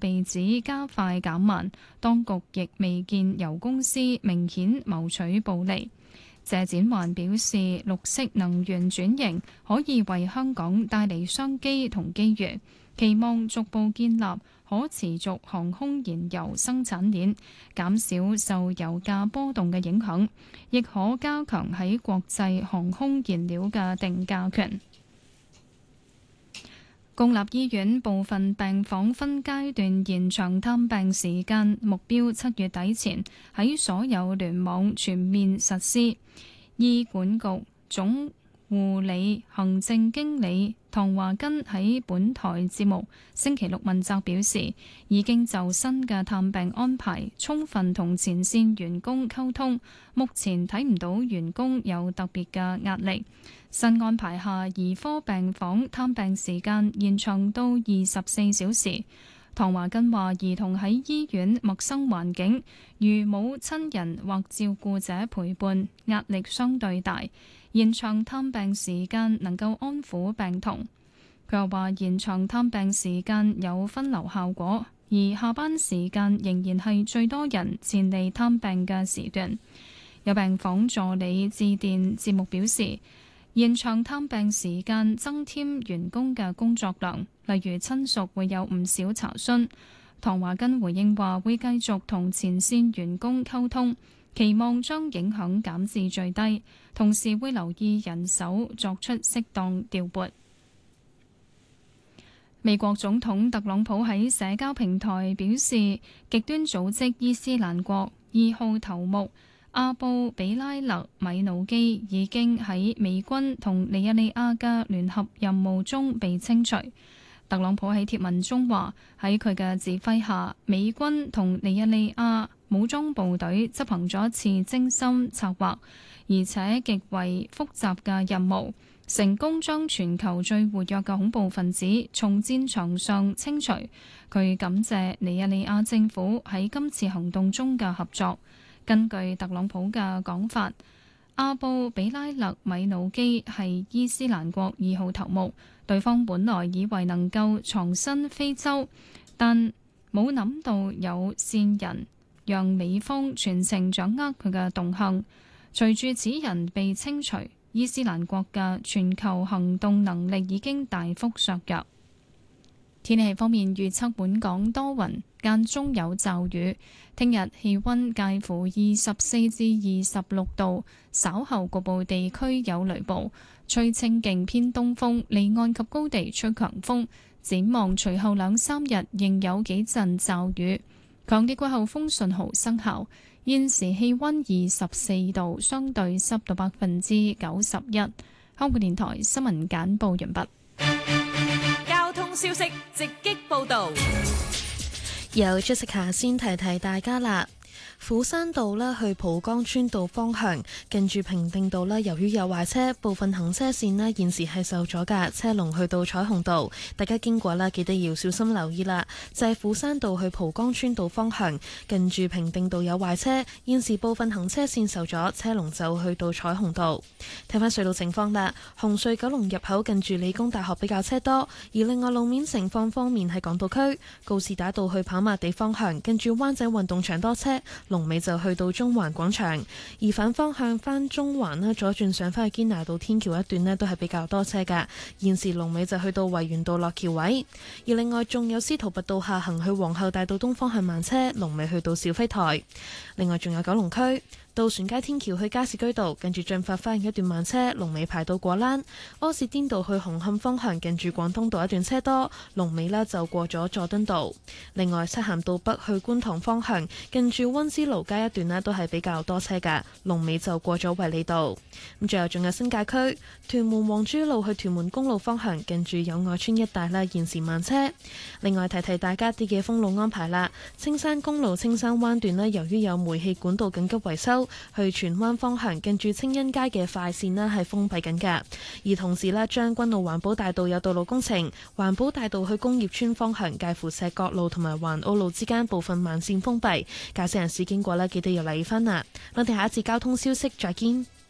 被指加快減慢，當局亦未見油公司明顯謀取暴利。謝展寰表示，綠色能源轉型可以為香港帶嚟商機同機遇，期望逐步建立可持續航空燃油生產鏈，減少受油價波動嘅影響，亦可加強喺國際航空燃料嘅定價權。公立醫院部分病房分階段延長探病時間，目標7月底前喺所有聯網全面實施。醫管局總護理行政經理唐華根喺本台節目星期六問責表示，已經就新嘅探病安排充分同前線員工溝通，目前睇唔到員工有特別嘅壓力。新安排下，兒科病房探病時間延長到24小時。唐華根話：兒童喺醫院陌生環境，如冇親人或照顧者陪伴，壓力相對大。延長探病時間能夠安撫病童。佢又話：延長探病時間有分流效果，而下班時間仍然係最多人前嚟探病嘅時段。有病房助理致電節目表示，延長探病時間增添員工嘅工作量，例如親屬會有唔少查詢。唐華根回應話，會繼續同前線員工溝通，期望將影響減至最低，同時會留意人手，作出適當調撥。美國總統特朗普喺社交平台表示，極端組織伊斯蘭國2號頭目阿布比拉勒米努基已經喺美軍同尼日利亞嘅聯合任務中被清除。特朗普喺貼文中話，喺佢嘅指揮下，美軍同尼日利亞武裝部隊執行咗一次精心策劃而且極為複雜嘅任務，成功將全球最活躍嘅恐怖分子從戰場上清除。佢感謝尼日利亞政府喺今次行動中嘅合作。根據特朗普嘅講法，阿布比拉勒米努基係伊斯蘭國2號頭目，對方本來以為能夠藏身非洲，但冇諗到有線人讓美方全程掌握佢嘅動向。隨住此人被清除，伊斯蘭國嘅全球行動能力已經大幅削弱。天氣方面預測，本港多雲，間中有驟雨。聽日氣溫介乎24至26度，稍後局部地區有雷暴，吹清勁偏東風，離岸及高地吹強風。展望隨後2-3日仍有幾陣驟雨，強烈季候風信號生效。現時氣溫24度，相對濕度91%。香港電台新聞簡報完畢。 交通消息直擊報道， 由 Jessica 先提提大家啦。斧山道呢去蒲崗村道方向，近住平定道呢，由於有壞車，部分行車線呢現時係受阻㗎，車龍去到彩虹道，大家經過啦，記得要小心留意啦。就係斧山道去蒲崗村道方向，近住平定道有壞車，現時部分行車線受阻，車龍就去到彩虹道。睇返隧道情況啦，紅隧九龍入口近住理工大學比較車多，而另外路面情況方面喺港島區告士打道去跑馬地方向，近住灣仔運動場多車。龍尾就去到中環廣場，而反方向返中環呢，左轉上返去堅拿道天橋一段呢，都係比較多車㗎。現時龍尾就去到維園道落橋位，而另外仲有司徒拔道下行去皇后大道東方向慢車，龍尾去到肇輝台。另外仲有九龍區渡船街天橋去加士居道，近住進發花園一段慢車，龍尾排到果欄；柯士甸道去紅磡方向，近住廣東道一段車多，龍尾呢就過咗佐敦道。另外，漆咸道北去觀塘方向，近住溫思勞街一段呢都係比較多車㗎，龍尾就過咗衛理道。咁最後仲有新界區屯門黃珠路去屯門公路方向，近住友愛村一帶呢現時慢車。另外提提大家啲嘅封路安排啦，青山公路青山灣段呢，由於有煤氣管道緊急維修，去荃灣方向近住青欣街嘅快線呢係封閉緊㗎，而同時呢，將軍澳環保大道有道路工程，環保大道去工業村方向介乎石角路同埋環澳路之間部分慢線封閉，駕駛人士經過呢，記得要留意返啦。我哋下一次交通消息再見。